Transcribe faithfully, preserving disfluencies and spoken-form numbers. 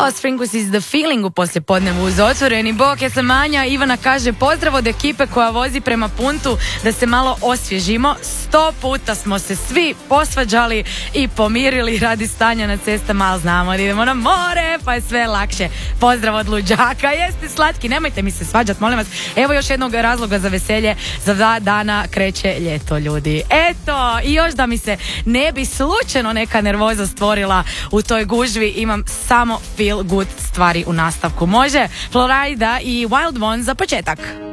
Lost Fingers is the feeling u poslijepodnevu uz otvoreni bok. Ja sam Anja, Ivana kaže pozdrav od ekipe koja vozi prema puntu da se malo osvježimo. Sto puta smo se svi posvađali i pomirili radi stanja na cestama, ali znamo da idemo na more, pa je sve lakše. Pozdrav od luđaka, jeste slatki, nemojte mi se svađat, molim vas. Evo još jednog razloga za veselje, za dva dana kreće ljeto, ljudi. Eto, i još da mi se ne bi slučajno neka nervoza stvorila u toj gužvi, imam samo feel good stvari u nastavku. Može Florida i Wild One za početak.